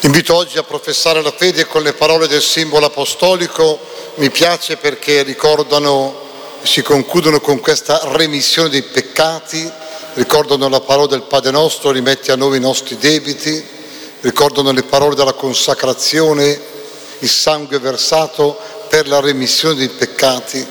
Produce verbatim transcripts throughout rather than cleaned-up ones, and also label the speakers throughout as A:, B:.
A: Invito oggi a professare la fede con le parole del simbolo apostolico. Mi piace perché ricordano, si concludono con questa remissione dei peccati, ricordano la parola del Padre nostro, rimetti a noi i nostri debiti, ricordano le parole della consacrazione, il sangue versato per la remissione dei peccati.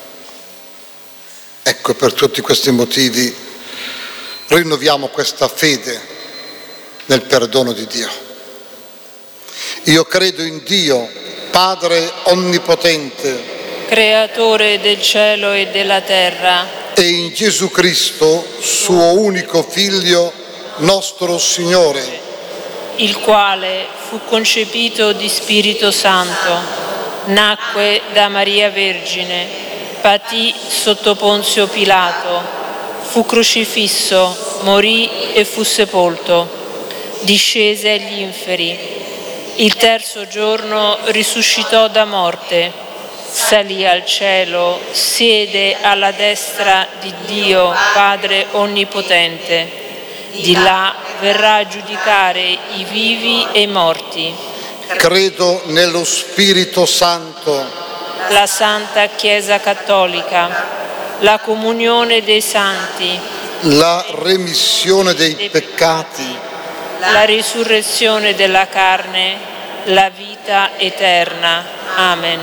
A: Ecco, per tutti questi motivi rinnoviamo questa fede nel perdono di Dio. Io credo in Dio, Padre Onnipotente,
B: Creatore del cielo e della terra,
A: e in Gesù Cristo, suo unico Figlio, nostro Signore,
B: il quale fu concepito di Spirito Santo, nacque da Maria Vergine, patì sotto Ponzio Pilato, fu crocifisso, morì e fu sepolto, discese agli inferi. Il terzo giorno risuscitò da morte, salì al cielo, siede alla destra di Dio, Padre Onnipotente. Di là verrà a giudicare i vivi e i morti.
A: Credo nello Spirito Santo,
B: La Santa Chiesa Cattolica, la comunione dei santi,
A: la remissione dei peccati,
B: la risurrezione della carne, la vita eterna. Amen.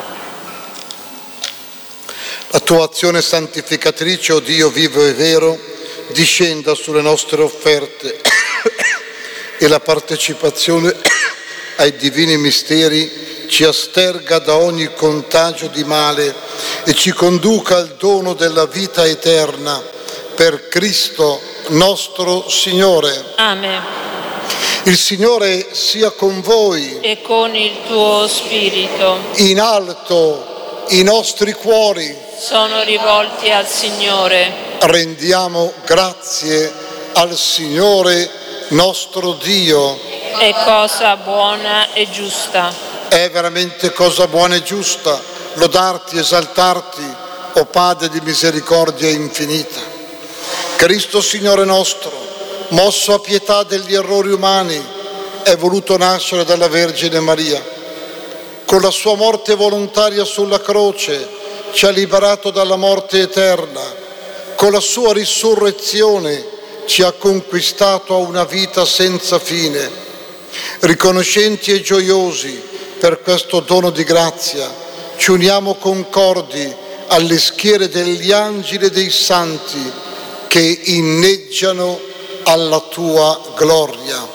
A: La tua azione santificatrice, o Dio vivo e vero, discenda sulle nostre offerte e la partecipazione ai divini misteri ci asterga da ogni contagio di male e ci conduca al dono della vita eterna per Cristo nostro Signore.
B: Amen.
A: Il Signore sia con voi.
B: E con il tuo spirito.
A: In alto i nostri cuori.
B: Sono rivolti al Signore.
A: Rendiamo grazie al Signore nostro Dio.
B: È cosa buona e giusta.
A: È veramente cosa buona e giusta lodarti, esaltarti, o Padre di misericordia infinita. Cristo Signore nostro, mosso a pietà degli errori umani, è voluto nascere dalla Vergine Maria. Con la sua morte volontaria sulla croce ci ha liberato dalla morte eterna. Con la sua risurrezione ci ha conquistato a una vita senza fine. Riconoscenti e gioiosi per questo dono di grazia, ci uniamo concordi alle schiere degli angeli e dei santi che inneggiano alla tua gloria.